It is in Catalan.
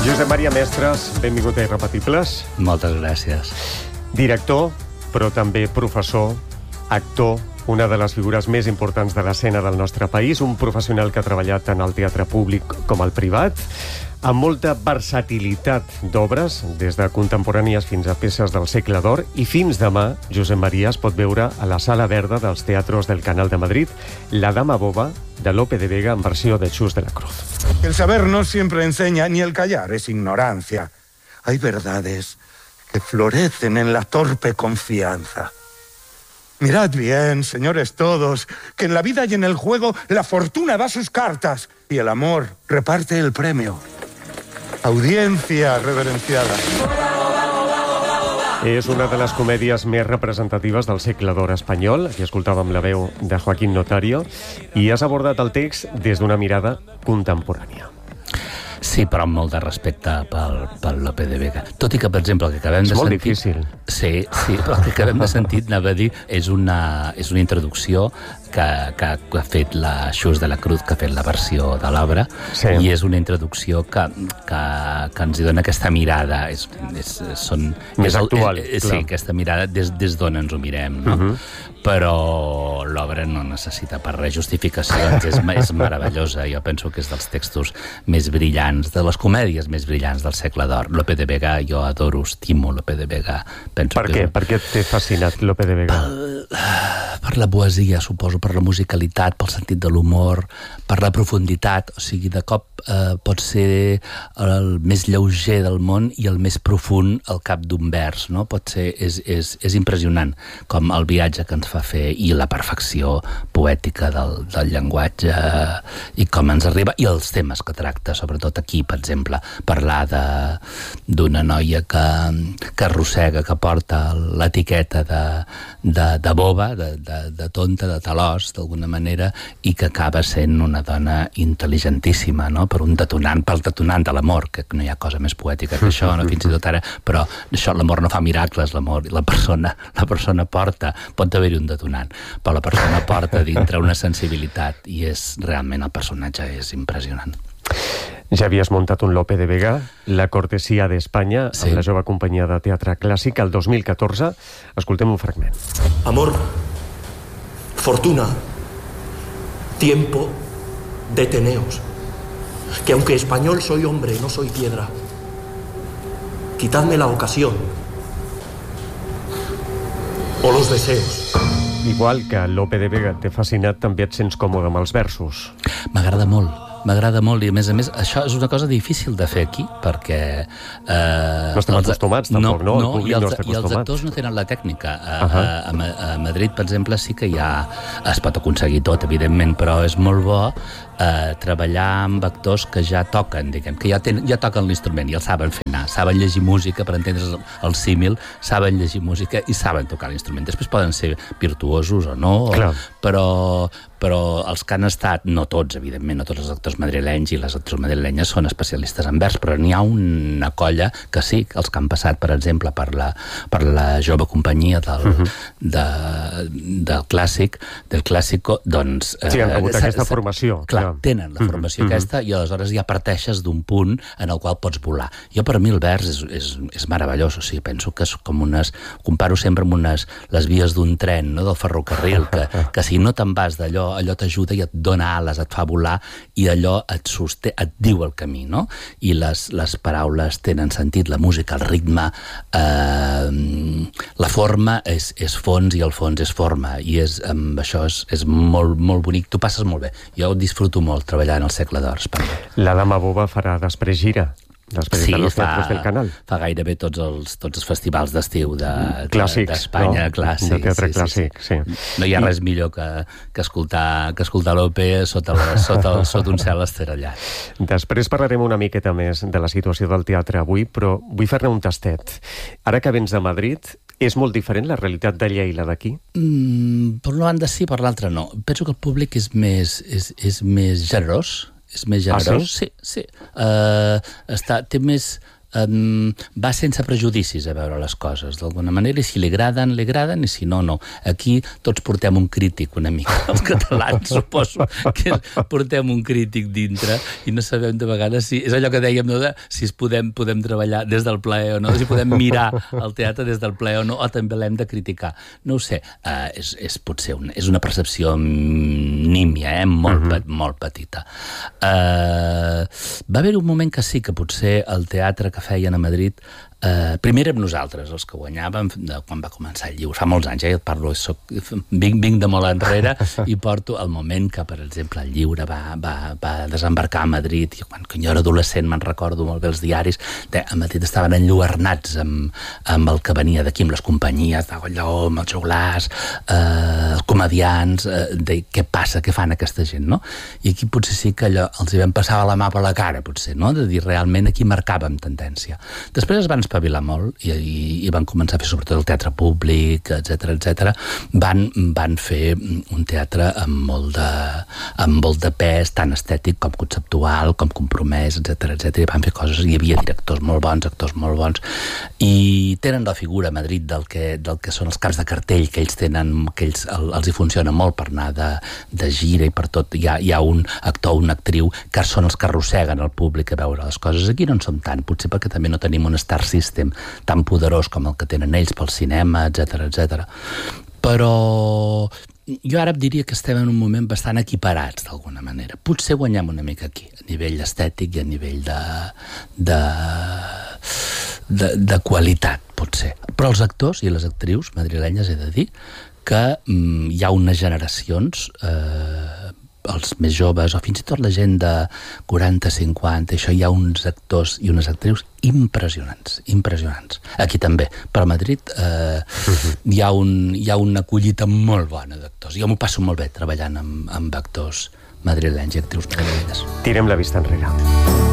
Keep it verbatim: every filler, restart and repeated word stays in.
Josep Maria Mestres, benvingut a Irrepetibles. Moltes gràcies. Director, però també professor, actor, una de les figures més importants de l'escena del nostre país, un professional que ha treballat tant al teatre públic com al privat, amb molta versatilitat d'obres, des de contemporànies fins a peces del segle d'or, i fins demà, Josep Maria es pot veure a la Sala Verda dels Teatros del Canal de Madrid, La Dama Boba, de Lope de Vega, en versió de Xus de la Cruz. El saber no siempre enseña, ni el callar es ignorancia. Hay verdades que florecen en la torpe confianza. Mirad bien, señores todos, que en la vida y en el juego la fortuna da sus cartas y el amor reparte el premio. Audiencia reverenciada. És una de les comèdies més representatives del segle d'or espanyol. Aquí escoltàvem la veu de Joaquín Notario i has abordat el text des d'una mirada contemporània. Sí, però amb molt de respecte pel, pel Lope de Vega. Tot i que, per exemple, el que acabem de sentir... És molt difícil. Sí, sí, però el que acabem de sentir, anava a dir, és una, és una introducció que, que, que ha fet la Xus de la Cruz, que ha fet la versió de l'obra, sí. I és una introducció que, que, que ens dona aquesta mirada. És, és, són, Més és, actual, és, clar. Sí, aquesta mirada des, des d'on ens ho mirem, no? Uh-huh. Però l'obra no necessita per res justificacions, és, és meravellosa. Jo penso que és dels textos més brillants, de les comèdies més brillants del segle d'or. Lope de Vega, jo adoro, estimo Lope de Vega. Penso per que què? és... Per què t'he fascinat Lope de Vega? Per, per la poesia, suposo, per la musicalitat, pel sentit de l'humor, per la profunditat. O sigui, de cop eh, pot ser el més lleuger del món i el més profund al cap d'un vers, no? Pot ser, és, és, és impressionant com el viatge que ens fa fer i la perfecció poètica del, del llenguatge i com ens arriba, i els temes que tracta, sobretot aquí, per exemple, parlar de, d'una noia que, que arrossega, que porta l'etiqueta de, de, de boba, de, de, de tonta, de talòs, d'alguna manera, i que acaba sent una dona intel·ligentíssima, no? Per un detonant, pel detonant de l'amor, que no hi ha cosa més poètica que això, no? Fins i tot ara, però això, l'amor no fa miracles, l'amor, la persona, la persona porta, pot haver-hi un detonant, però la persona porta dintre una sensibilitat i és realment, el personatge és impressionant. Ja havies muntat un Lope de Vega, La cortesía de España, sí. Amb la jove companyia de teatre clàssic, el dos mil catorze. Escoltem un fragment. Amor, fortuna, tiempo, deteneos. Que aunque español soy hombre, no soy piedra. Quitadme la ocasión o los deseos. Igual que Lope de Vega t'he fascinat, també et sents còmode amb els versos. M'agrada molt, m'agrada molt, i a més a més, això és una cosa difícil de fer aquí, perquè... Eh, no estem els, acostumats, tampoc, no? No, el i, els, no està i els actors no tenen la tècnica. A, uh -huh. a, a, a Madrid, per exemple, sí que ja es pot aconseguir tot, evidentment, però és molt bo eh, treballar amb actors que ja toquen, diguem, que ja, ten, ja toquen l'instrument i el saben fer anar, saben llegir música, per entendre's el, el símil, saben llegir música i saben tocar l'instrument. Després poden ser virtuosos o no, o, però, però els que han estat, no tots, evidentment, no tots els actors madrilenys i les actors madrilenyes són especialistes en vers, però n'hi ha una colla que sí, els que han passat, per exemple, per la, per la jove companyia del, uh -huh. de, del clàssic, del clàssico, doncs... Sí, han rebut eh, aquesta formació. Clar, tenen la formació uh -huh. aquesta, i aleshores ja parteixes d'un punt en el qual pots volar. Jo, per mi, el vers és, és, és meravellós, o sigui, penso que és com unes... Comparo sempre amb unes, les vies d'un tren, no?, del ferrocarril, que, que si no te'n vas d'allò, allò t'ajuda i et dona ales, et fa volar, i allò et sosté, et diu el camí, no? I les, les paraules tenen sentit, la música, el ritme, eh, la forma és, és fons i el fons és forma, i és, amb això és, és molt, molt bonic. Tu passes molt bé. Jo ho disfruto molt treballar en el segle d'or espanyol. La Dama Boba farà després gira. Després sí, de los fa, teatros del canal. Fa gairebé tots els, tots els festivals d'estiu de, clàssics, d'Espanya, no? clàssics. De teatre sí, clàssic, sí. sí. No hi ha res millor que, que, escoltar, que escoltar Lope sota, la, sota, sota un cel estrellat. Després parlarem una miqueta més de la situació del teatre avui, però vull fer-ne un tastet. Ara que vens de Madrid, és molt diferent la realitat d'allà i la d'aquí? Mm, per una banda sí, per l'altra no. Penso que el públic és més, és, és més generós, és més generós. Ah, sí? Sí, sí. Uh, està, té més... um, va sense prejudicis a veure les coses, d'alguna manera, i si li agraden, li agraden, i si no, no. Aquí tots portem un crític una mica. Els catalans, suposo, que portem un crític dintre i no sabem de vegades si... És allò que dèiem, no?, de si es podem, podem treballar des del plaer o no, si podem mirar el teatre des del plaer o no, o també l'hem de criticar. No ho sé, uh, és, és potser una, és una percepció nímia, eh? molt, uh-huh. molt petita. Uh, va haver un moment que sí, que potser el teatre que feien a Madrid, uh, primer érem nosaltres els que guanyàvem de quan va començar el lliure, fa molts anys, eh? Et parlo, soc, vinc, vinc de molt enrere i porto el moment que, per exemple, el lliure va, va, va desembarcar a Madrid, i quan, quan jo era adolescent me'n recordo molt bé els diaris, de, a Madrid estaven enlluernats amb, amb el que venia d'aquí, amb les companyies de Golló, amb els joglars, eh, els comedians, eh, de què passa, què fan aquesta gent, no? I aquí potser sí que allò els hi vam passar la mà per la cara, potser, no? De dir, realment aquí marcàvem tendència. Després es van espavilar molt i, i, i van començar a fer sobretot el teatre públic, etcètera, etcètera. Van, van fer un teatre amb molt de, amb molt de pes, tant estètic com conceptual, com compromès, etcètera, etcètera. I van fer coses, hi havia directors molt bons, actors molt bons, i tenen la figura a Madrid del que, del que són els caps de cartell, que ells tenen, que ells, el, els hi funciona molt per anar de, de gira i per tot. Hi ha, hi ha un actor o una actriu que són els que arrosseguen el públic a veure les coses. Aquí no en som tant, potser perquè també no tenim un star system tan poderós com el que tenen ells pel cinema, etcètera, etcètera. Però jo ara diria que estem en un moment bastant equiparats, d'alguna manera. Potser guanyem una mica aquí, a nivell estètic i a nivell de, de, de, de qualitat, potser. Però els actors i les actrius madrilenyes he de dir que mm, hi ha unes generacions, eh, els més joves, o fins i tot la gent de quaranta, cinquanta, això hi ha uns actors i unes actrius impressionants, impressionants. Aquí també, per Madrid, eh, uh-huh. hi, ha un, hi ha una collita molt bona d'actors. Jo m'ho passo molt bé treballant amb, amb actors madrilenys i actrius madrilenyes. Tirem la vista enrere.